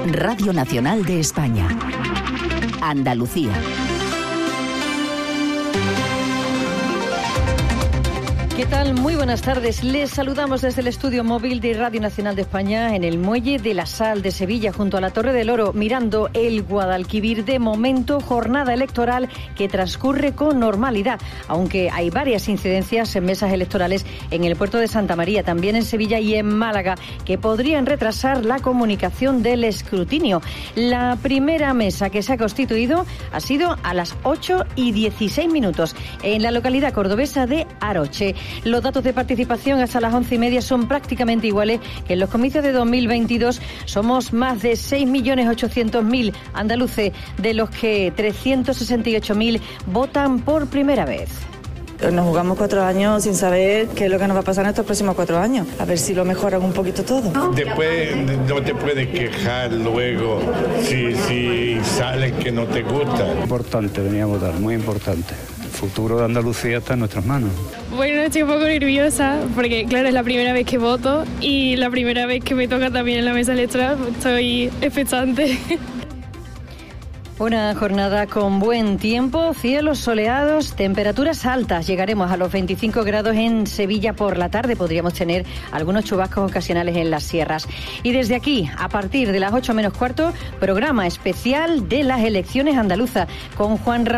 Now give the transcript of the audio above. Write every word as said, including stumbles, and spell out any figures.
Radio Nacional de España. Andalucía. ¿Qué tal? Muy buenas tardes. Les saludamos desde el estudio móvil de Radio Nacional de España en el Muelle de la Sal de Sevilla, junto a la Torre del Oro, mirando el Guadalquivir. De momento, jornada electoral que transcurre con normalidad, aunque hay varias incidencias en mesas electorales en el puerto de Santa María, también en Sevilla y en Málaga, que podrían retrasar la comunicación del escrutinio. La primera mesa que se ha constituido ha sido a las ocho y dieciséis minutos en la localidad cordobesa de Aroche. Los datos de participación hasta las once y media son prácticamente iguales que en los comicios de dos mil veintidós. Somos más de seis millones ochocientos mil andaluces, de los que trescientos sesenta y ocho mil votan por primera vez. Nos jugamos cuatro años sin saber qué es lo que nos va a pasar en estos próximos cuatro años. A ver si lo mejoran un poquito todo. Después no te puedes quejar luego si, si sale que no te gusta. Importante venir a votar, muy importante. El futuro de Andalucía está en nuestras manos. Bueno, estoy un poco nerviosa porque, claro, es la primera vez que voto y la primera vez que me toca también en la mesa electoral. Estoy expectante. Una jornada con buen tiempo, cielos soleados, temperaturas altas. Llegaremos a los veinticinco grados en Sevilla por la tarde. Podríamos tener algunos chubascos ocasionales en las sierras. Y desde aquí, a partir de las ocho menos cuarto, programa especial de las elecciones andaluzas con Juan Ramón